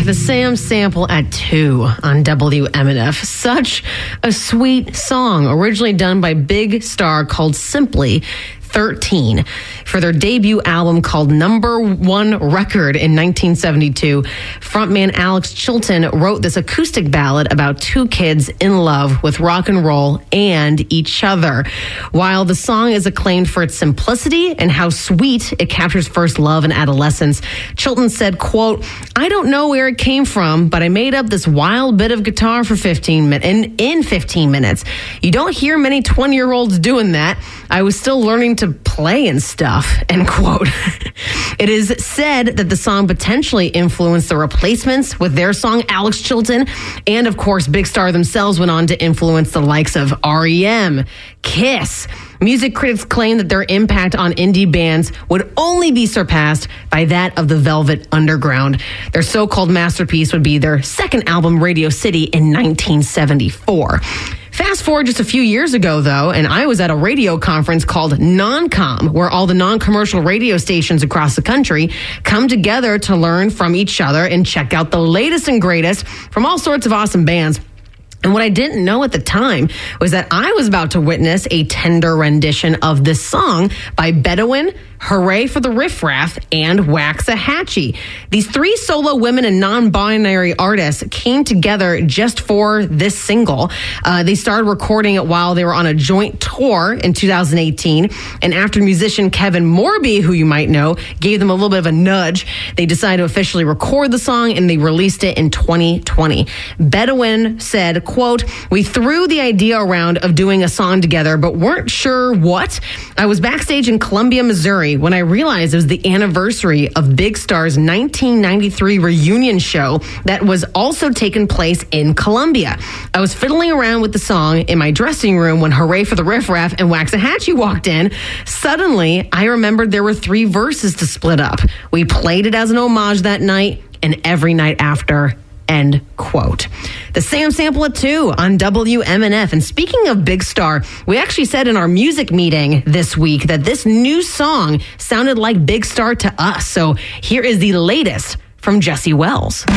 the Sam Sample at 2 on WMNF. Such a sweet song, originally done by Big Star, called Simply 13 for their debut album called Number One Record in 1972. Frontman Alex Chilton wrote this acoustic ballad about two kids in love with rock and roll and each other. While the song is acclaimed for its simplicity and how sweet it captures first love and adolescence, Chilton said, quote, "I don't know where it came from, but I made up this wild bit of guitar for 15 minutes. In 15 minutes. You don't hear many 20-year-olds doing that. I was still learning to play and stuff," end quote. It is said that the song potentially influenced the Replacements with their song Alex Chilton, and of course Big Star themselves went on to influence the likes of REM, Kiss. Music critics claim that their impact on indie bands would only be surpassed by that of the Velvet Underground. Their so-called masterpiece would be their second album, Radio City, in 1974. Fast forward just a few years ago, though, and I was at a radio conference called Non-Com, where all the non-commercial radio stations across the country come together to learn from each other and check out the latest and greatest from all sorts of awesome bands. And what I didn't know at the time was that I was about to witness a tender rendition of this song by Bedouin, Hooray for the Riff Raff, and Waxahachie. These three solo women and non-binary artists came together just for this single. They started recording it while they were on a joint tour in 2018. And after musician Kevin Morby, who you might know, gave them a little bit of a nudge, they decided to officially record the song and they released it in 2020. Bedouin said, quote, "We threw the idea around of doing a song together, but weren't sure what. I was backstage in Columbia, Missouri, when I realized it was the anniversary of Big Star's 1993 reunion show that was also taking place in Columbia. I was fiddling around with the song in my dressing room when Hooray for the Riff Raff and Waxahachie walked in. Suddenly, I remembered there were 3 verses to split up. We played it as an homage that night and every night after." End quote. The Sam Sample at 2 on WMNF. And speaking of Big Star, we actually said in our music meeting this week that this new song sounded like Big Star to us. So here is the latest from Jesse Wells.